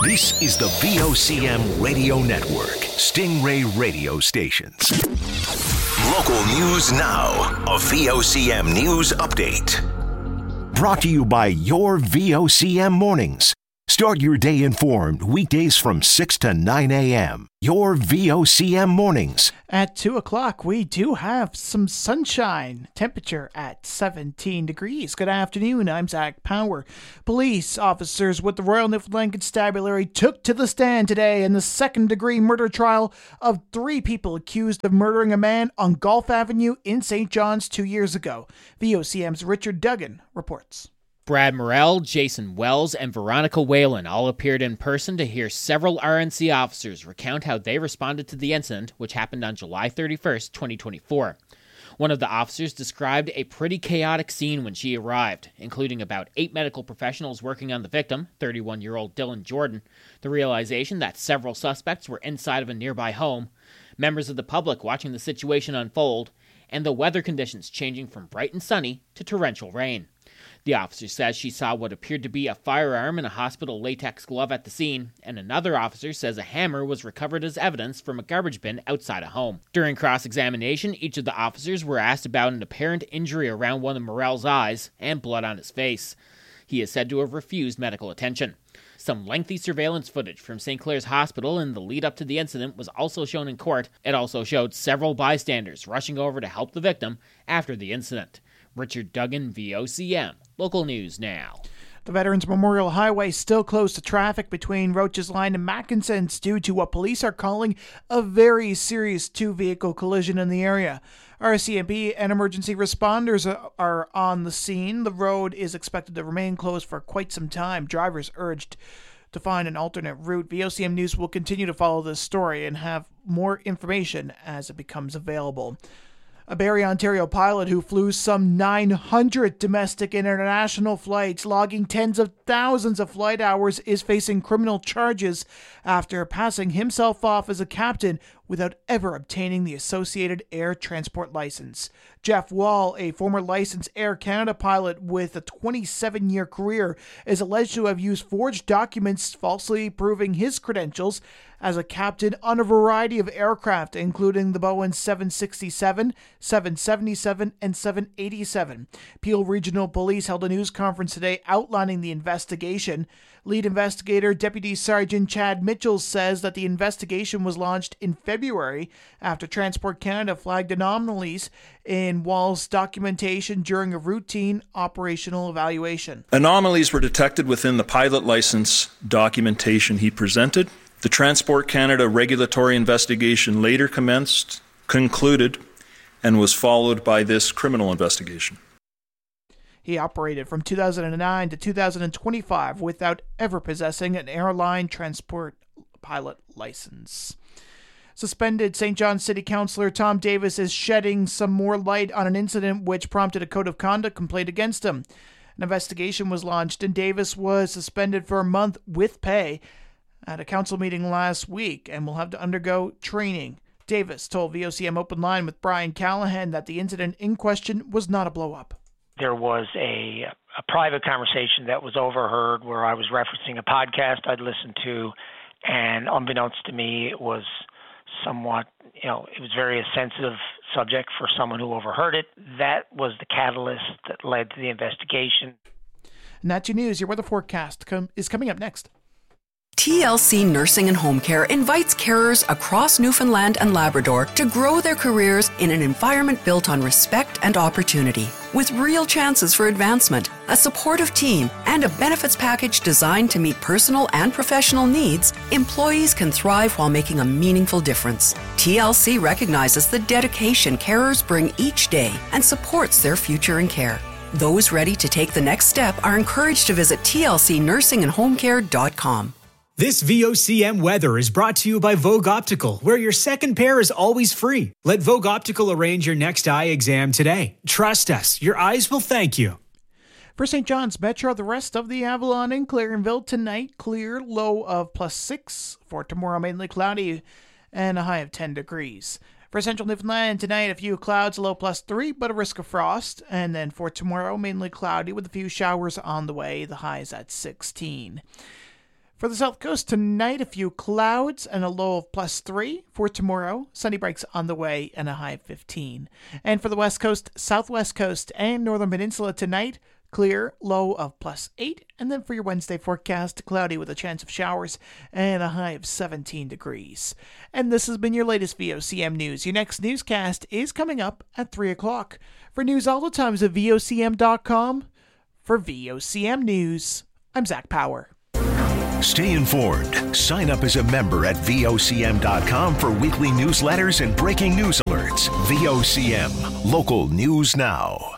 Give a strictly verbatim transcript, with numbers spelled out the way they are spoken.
This is the V O C M Radio Network, Stingray Radio Stations. Local news now, a V O C M News Update. Brought to you by your V O C M Mornings. Start your day informed weekdays from six to nine a.m. Your V O C M Mornings. At two o'clock, we do have some sunshine. Temperature at seventeen degrees. Good afternoon. I'm Zach Power. Police officers with the Royal Newfoundland Constabulary took to the stand today in the second-degree murder trial of three people accused of murdering a man on Gulf Avenue in Saint John's two years ago. V O C M's Richard Duggan reports. Brad Morrell, Jason Wells, and Veronica Whalen all appeared in person to hear several R N C officers recount how they responded to the incident, which happened on July thirty-first, twenty twenty-four. One of the officers described a pretty chaotic scene when she arrived, including about eight medical professionals working on the victim, thirty-one-year-old Dylan Jordan, the realization that several suspects were inside of a nearby home, members of the public watching the situation unfold, and the weather conditions changing from bright and sunny to torrential rain. The officer says she saw what appeared to be a firearm and a hospital latex glove at the scene, and another officer says a hammer was recovered as evidence from a garbage bin outside a home. During cross-examination, each of the officers were asked about an apparent injury around one of Morrell's eyes and blood on his face. He is said to have refused medical attention. Some lengthy surveillance footage from Saint Clair's Hospital in the lead-up to the incident was also shown in court. It also showed several bystanders rushing over to help the victim after the incident. Richard Duggan, V O C M. Local news now. The Veterans Memorial Highway still closed to traffic between Roaches Line and Mackinson's due to what police are calling a very serious two-vehicle collision in the area. R C M P and emergency responders are on the scene. The road is expected to remain closed for quite some time. Drivers urged to find an alternate route. V O C M News will continue to follow this story and have more information as it becomes available. A Barrie, Ontario pilot who flew some nine hundred domestic and international flights, logging tens of thousands of flight hours, is facing criminal charges after passing himself off as a captain without ever obtaining the Associated Air Transport license. Jeff Wall, a former licensed Air Canada pilot with a twenty-seven-year career, is alleged to have used forged documents falsely proving his credentials as a captain on a variety of aircraft, including the Boeing seven sixty-seven, seven seventy-seven, and seven eighty-seven. Peel Regional Police held a news conference today outlining the investigation. Lead investigator Deputy Sergeant Chad Mitchell says that the investigation was launched in February after Transport Canada flagged anomalies in Wall's documentation during a routine operational evaluation. Anomalies were detected within the pilot license documentation he presented. The Transport Canada regulatory investigation later commenced, concluded, and was followed by this criminal investigation. He operated from two thousand nine to two thousand twenty-five without ever possessing an airline transport pilot license. Suspended Saint John City Councillor Tom Davis is shedding some more light on an incident which prompted a code of conduct complaint against him. An investigation was launched and Davis was suspended for a month with pay at a council meeting last week and will have to undergo training. Davis told V O C M Open Line with Brian Callahan that the incident in question was not a blow-up. There was a, a private conversation that was overheard where I was referencing a podcast I'd listened to, and unbeknownst to me, it was somewhat, you know, it was very a sensitive subject for someone who overheard it. That was the catalyst that led to the investigation. And that's your news. Your weather forecast com- is coming up next. T L C Nursing and Home Care invites carers across Newfoundland and Labrador to grow their careers in an environment built on respect and opportunity. With real chances for advancement, a supportive team, and a benefits package designed to meet personal and professional needs, employees can thrive while making a meaningful difference. T L C recognizes the dedication carers bring each day and supports their future in care. Those ready to take the next step are encouraged to visit T L C nursing and home care dot com. This V O C M weather is brought to you by Vogue Optical, where your second pair is always free. Let Vogue Optical arrange your next eye exam today. Trust us, your eyes will thank you. For Saint John's Metro, the rest of the Avalon and Clarenville tonight, clear, low of plus six. For tomorrow, mainly cloudy and a high of ten degrees. For Central Newfoundland tonight, a few clouds, a low plus three, but a risk of frost. And then for tomorrow, mainly cloudy with a few showers on the way. The high is at sixteen. For the South Coast tonight, a few clouds and a low of plus three. For tomorrow, sunny breaks on the way and a high of fifteen. And for the West Coast, Southwest Coast, and Northern Peninsula tonight, clear, low of plus eight. And then for your Wednesday forecast, cloudy with a chance of showers and a high of seventeen degrees. And this has been your latest V O C M news. Your next newscast is coming up at three o'clock. For news all the times at V O C M dot com. For V O C M News, I'm Zach Power. Stay informed. Sign up as a member at V O C M dot com for weekly newsletters and breaking news alerts. V O C M, local news now.